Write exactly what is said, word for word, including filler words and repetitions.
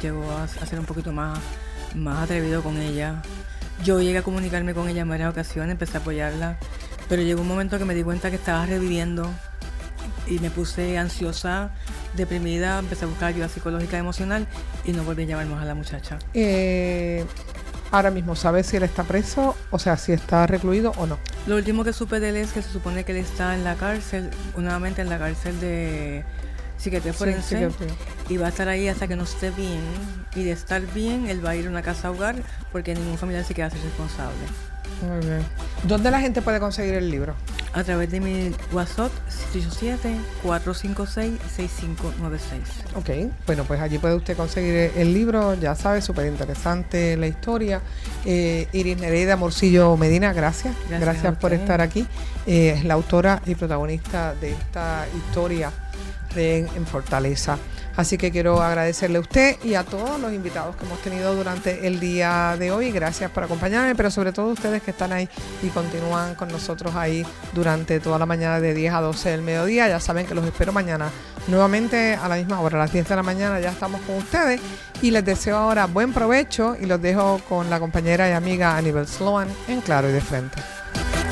llegó a, a ser un poquito más, más atrevido con ella. Yo llegué a comunicarme con ella en varias ocasiones, empecé a apoyarla, pero llegó un momento que me di cuenta que estaba reviviendo y me puse ansiosa, deprimida, empecé a buscar ayuda psicológica y emocional y no volví a llamar más a la muchacha. Eh, ahora mismo, ¿sabes si él está preso? O sea, si está recluido o no. Lo último que supe de él es que se supone que él está en la cárcel, nuevamente en la cárcel de psiquiatría forense, sí, psiquiatría. Y va a estar ahí hasta que no esté bien. Y de estar bien, él va a ir a una casa hogar porque ningún familiar se queda ser responsable. Muy bien. ¿Dónde la gente puede conseguir el libro? A través de mi WhatsApp siete ocho siete, cuatro cinco seis, seis cinco nueve seis. Ok, bueno, pues allí puede usted conseguir el libro, ya sabe, súper interesante la historia. Eh, Iris Nereida Morcillo Medina, gracias. Gracias, gracias por estar aquí. Eh, es la autora y protagonista de esta historia en, en Fortaleza. Así que quiero agradecerle a usted y a todos los invitados que hemos tenido durante el día de hoy. Gracias por acompañarme, pero sobre todo ustedes que están ahí y continúan con nosotros ahí durante toda la mañana de diez a doce del mediodía. Ya saben que los espero mañana nuevamente a la misma hora, a las diez de la mañana ya estamos con ustedes. Y les deseo ahora buen provecho y los dejo con la compañera y amiga Aníbal Sloan en Claro y de Frente.